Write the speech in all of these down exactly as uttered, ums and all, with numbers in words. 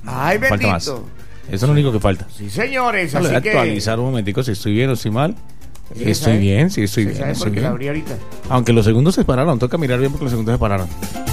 Ay, falta bendito. más. Eso es lo único que falta. Sí, señores, Voy así a que... actualizar un momentico si estoy bien o estoy mal. ¿Sí Estoy sabe? bien, sí, estoy ¿Sí bien. sabe Estoy por qué la bien. abrí ahorita? Aunque los segundos se pararon, toca mirar bien porque los segundos se pararon.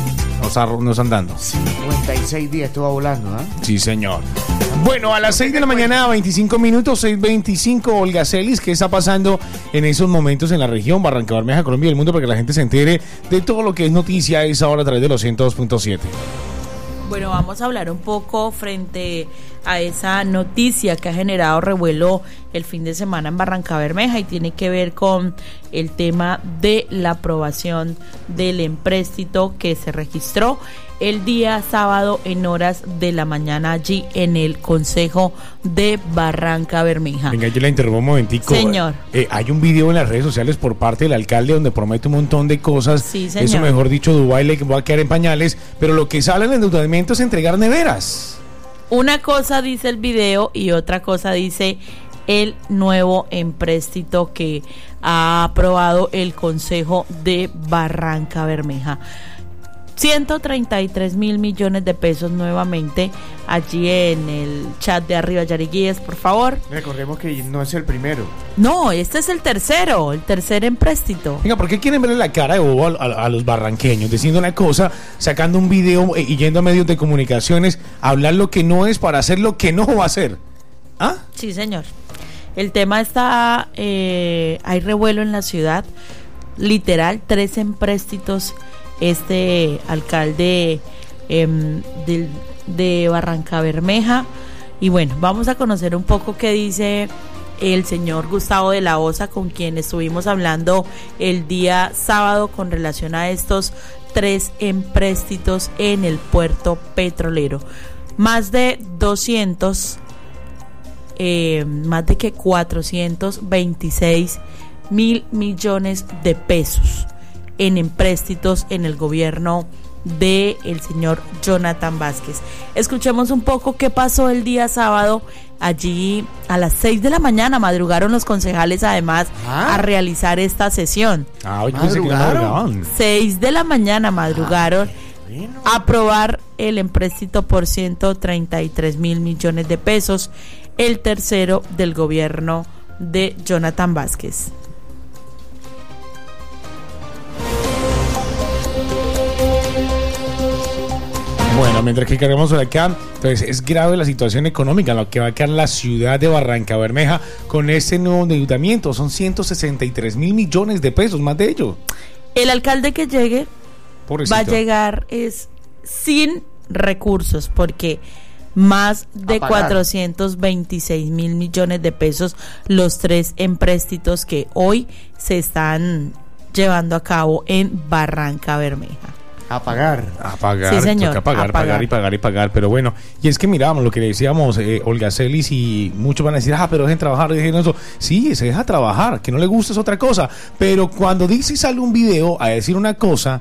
No están, no están dando. cincuenta y seis días estuvo volando, ¿ah? ¿eh? Sí, señor. Bueno, a las seis de la mañana, veinticinco minutos, seis veinticinco, Olga Celis, ¿qué está pasando en esos momentos en la región Barranca Bermeja, Colombia y el mundo para que la gente se entere de todo lo que es noticia a esa hora a través de los ciento dos punto siete? Bueno, vamos a hablar un poco frente a esa noticia que ha generado revuelo el fin de semana en Barranca Bermeja y tiene que ver con el tema de la aprobación del empréstito que se registró el día sábado en horas de la mañana allí en el Consejo de Barranca Bermeja. Venga, yo la interrumpo un momentico. Señor. Eh, hay un video en las redes sociales por parte del alcalde donde promete un montón de cosas. Sí, señor. Eso, mejor dicho, Dubái le va a quedar en pañales, pero lo que sale en el endeudamiento es entregar neveras. Una cosa dice el video y otra cosa dice el nuevo empréstito que ha aprobado el Consejo de Barranca Bermeja. ciento treinta y tres mil millones de pesos nuevamente allí en el chat de arriba, Yariguíes, por favor. Recordemos que no es el primero. No, este es el tercero, el tercer empréstito. Venga, ¿por qué quieren verle la cara de bobo a, a, a los barranqueños? Diciendo una cosa, sacando un video eh, y yendo a medios de comunicaciones a hablar lo que no es para hacer lo que no va a hacer. ¿Ah? Sí, señor. El tema está, eh, hay revuelo en la ciudad, literal, tres empréstitos. Este alcalde eh, de, de Barranca Bermeja. Y bueno, vamos a conocer un poco qué dice el señor Gustavo de la Osa, con quien estuvimos hablando el día sábado con relación a estos tres empréstitos en el puerto petrolero. Más de doscientos, eh, más de que cuatrocientos veintiséis mil millones de pesos en empréstitos en el gobierno de el señor Jonathan Vázquez. Escuchemos un poco qué pasó el día sábado. Allí a las seis de la mañana madrugaron los concejales además ¿Ah? a realizar esta sesión. Ah, hoy pensé que no madrugaban. seis de la mañana madrugaron ah, bueno. a aprobar el empréstito por ciento treinta y tres mil millones de pesos, el tercero del gobierno de Jonathan Vázquez. Bueno, mientras que cargamos por acá, entonces es grave la situación económica en la que va a quedar la ciudad de Barranca Bermeja con este nuevo endeudamiento. Son ciento sesenta y tres mil millones de pesos, más de ello. El alcalde que llegue Pobrecito. va a llegar es sin recursos porque más de cuatrocientos veintiséis mil millones de pesos los tres empréstitos que hoy se están llevando a cabo en Barranca Bermeja. A pagar. A pagar, sí, señor, toca pagar, a pagar, pagar y pagar y pagar. Pero bueno, y es que miramos lo que le decíamos, eh, Olga Celis, y muchos van a decir, ah, pero dejen trabajar, dejen eso. Sí, se deja trabajar, que no le gusta es otra cosa. Pero cuando dice y sale un video a decir una cosa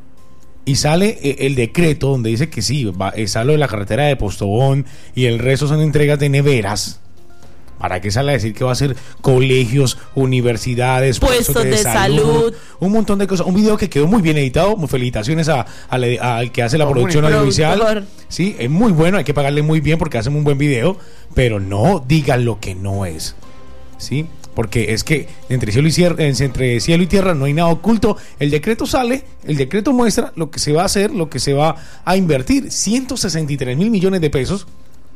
y sale eh, el decreto donde dice que sí, va, eh, sale de la carretera de Postobón y el resto son entregas de neveras. ¿Para qué sale a decir que va a ser colegios, universidades, puestos de, de salud, salud, un montón de cosas? Un video que quedó muy bien editado. Felicitaciones a, a la, a, al que hace la oh, producción audiovisual. Sí, es muy bueno, hay que pagarle muy bien porque hacen un buen video, pero no digan lo que no es. ¿Sí? Porque es que entre cielo y tierra, entre cielo y tierra no hay nada oculto. El decreto sale, el decreto muestra lo que se va a hacer, lo que se va a invertir. ciento sesenta y tres mil millones de pesos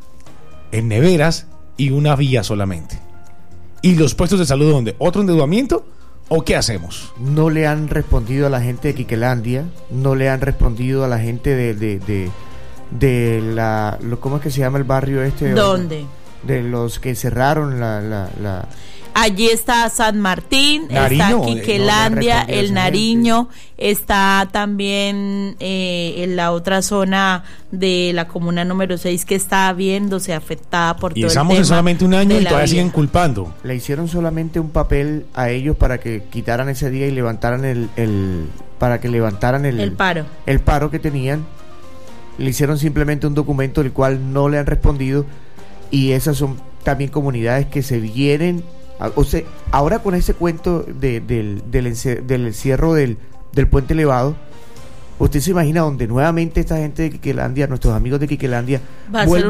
en neveras y una vía solamente. ¿Y los puestos de salud dónde? ¿Otro endeudamiento? ¿O qué hacemos? No le han respondido a la gente de Quiquelandia, no le han respondido a la gente de de, de, de la... ¿Cómo es que se llama el barrio este? ¿Dónde? De los que cerraron la... la, la Allí está San Martín, Nariño, está Quiquelandia, no el Nariño, está también eh, en la otra zona de la comuna número seis que está viéndose afectada por y todo el tema. Y estamos en solamente un año y todavía vía. siguen culpando. Le hicieron solamente un papel a ellos para que quitaran ese día y levantaran el, el para que levantaran el, el paro. El paro que tenían. Le hicieron simplemente un documento el cual no le han respondido y esas son también comunidades que se vienen. O sea, ahora con ese cuento de, del, del, encer, del encierro del, del puente elevado, usted se imagina donde nuevamente esta gente de Quiquelandia, nuestros amigos de Quiquelandia, va a ser